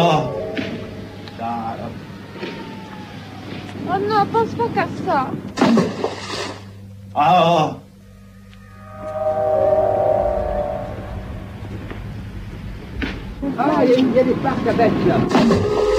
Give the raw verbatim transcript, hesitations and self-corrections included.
Caro. Oh no, posso fracassare. Oh. Ah, vieni, vieni, spacca vecchia.